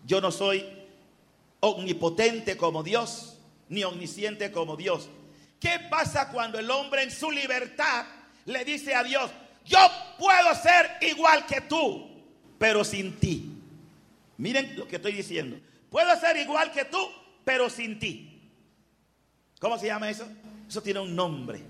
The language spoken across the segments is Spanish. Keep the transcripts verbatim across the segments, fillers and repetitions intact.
yo no soy omnipotente como Dios, ni omnisciente como Dios. ¿Qué pasa cuando el hombre en su libertad le dice a Dios, yo puedo ser igual que tú, pero sin ti? Miren lo que estoy diciendo. Puedo ser igual que tú, pero sin ti. ¿Cómo se llama eso? Eso tiene un nombre.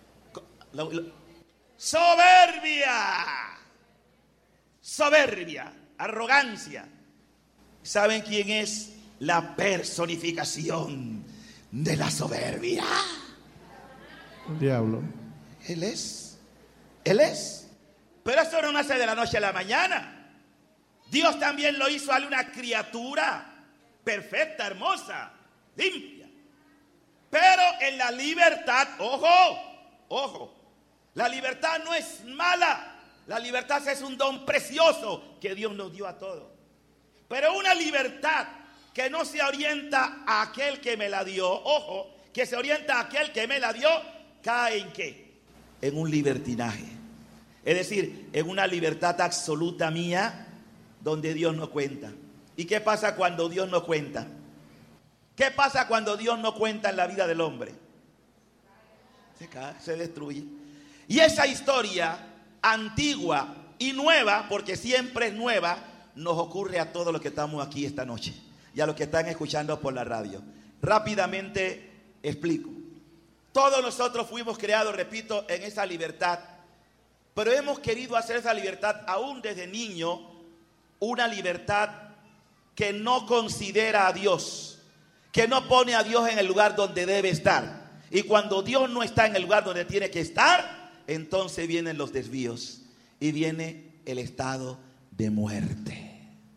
Soberbia. Soberbia. Arrogancia. ¿Saben quién es la personificación de la soberbia? El diablo. Él es. Él es. Pero eso no nace de la noche a la mañana. Dios también lo hizo a una criatura perfecta, hermosa, limpia. Pero en la libertad, ojo, ojo, la libertad no es mala. La libertad es un don precioso que Dios nos dio a todos. Pero una libertad que no se orienta a aquel que me la dio, ojo, que se orienta a aquel que me la dio, ¿cae en qué? En un libertinaje. Es decir, en una libertad absoluta mía, donde Dios no cuenta. ¿Y qué pasa cuando Dios no cuenta? ¿Qué pasa cuando Dios no cuenta en la vida del hombre? Se cae, se destruye. Y esa historia antigua y nueva, porque siempre es nueva, nos ocurre a todos los que estamos aquí esta noche y a los que están escuchando por la radio. Rápidamente explico. Todos nosotros fuimos creados, repito, en esa libertad, pero hemos querido hacer esa libertad aún desde niño, una libertad que no considera a Dios, que no pone a Dios en el lugar donde debe estar. Y cuando Dios no está en el lugar donde tiene que estar, entonces vienen los desvíos y viene el estado de muerte.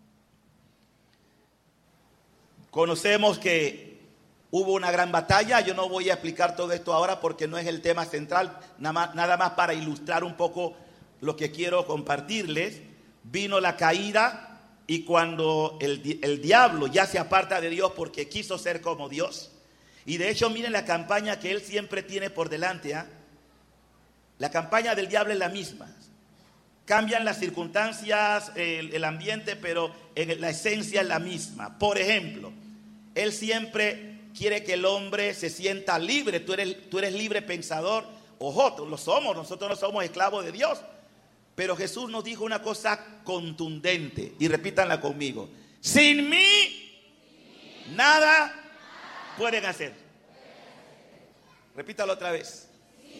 Conocemos que hubo una gran batalla. Yo no voy a explicar todo esto ahora porque no es el tema central, nada más, nada más para ilustrar un poco lo que quiero compartirles. Vino la caída. Y cuando el, el diablo ya se aparta de Dios porque quiso ser como Dios. Y de hecho miren la campaña que él siempre tiene por delante. ¿eh? La campaña del diablo es la misma. Cambian las circunstancias, el, el ambiente, pero en la esencia es la misma. Por ejemplo, él siempre quiere que el hombre se sienta libre. Tú eres, tú eres libre pensador. Ojo, lo somos, nosotros no somos esclavos de Dios. Pero Jesús nos dijo una cosa contundente, y repítanla conmigo. Sin mí, nada pueden hacer. Repítalo otra vez.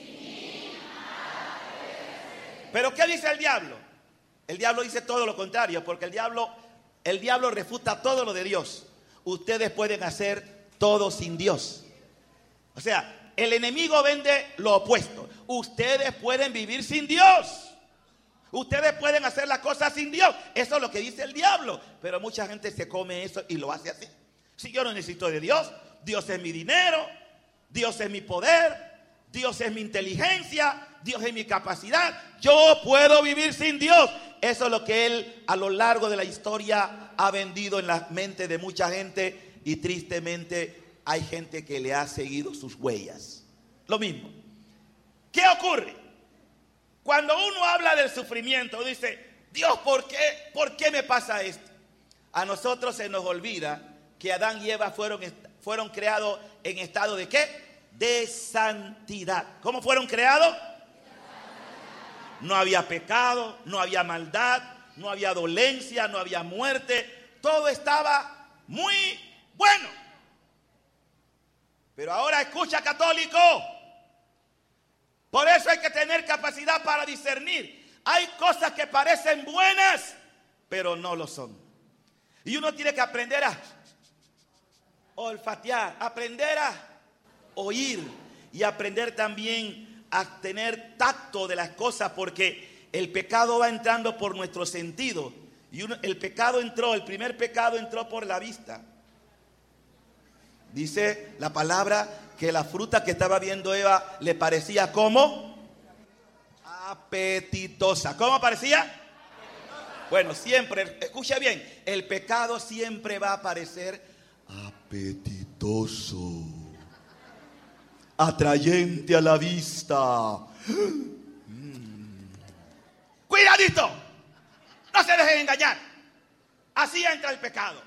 Pero ¿qué dice el diablo? El diablo dice todo lo contrario, porque el diablo, el diablo refuta todo lo de Dios. Ustedes pueden hacer todo sin Dios. O sea, el enemigo vende lo opuesto. Ustedes pueden vivir sin Dios. Ustedes pueden hacer las cosas sin Dios. Eso es lo que dice el diablo. Pero mucha gente se come eso y lo hace así. Si yo no necesito de Dios, Dios es mi dinero, Dios es mi poder, Dios es mi inteligencia, Dios es mi capacidad. Yo puedo vivir sin Dios. Eso es lo que él a lo largo de la historia ha vendido en la mente de mucha gente. Y tristemente hay gente que le ha seguido sus huellas. Lo mismo. ¿Qué ocurre? Cuando uno habla del sufrimiento, dice, Dios, ¿por qué? ¿Por qué me pasa esto? A nosotros se nos olvida que Adán y Eva fueron, fueron creados en estado de ¿qué? De santidad. ¿Cómo fueron creados? No había pecado, no había maldad, no había dolencia, no había muerte. Todo estaba muy bueno. Pero ahora escucha, católico. Por eso hay que tener capacidad para discernir. Hay cosas que parecen buenas, pero no lo son. Y uno tiene que aprender a olfatear, aprender a oír y aprender también a tener tacto de las cosas, porque el pecado va entrando por nuestro sentido. Y uno, el pecado entró, el primer pecado entró por la vista. Dice la palabra que la fruta que estaba viendo Eva le parecía como apetitosa. ¿Cómo parecía? Apetitosa. Bueno, siempre, escucha bien, el pecado siempre va a parecer apetitoso, atrayente a la vista. Mm. Cuidadito, no se dejen engañar. Así entra el pecado.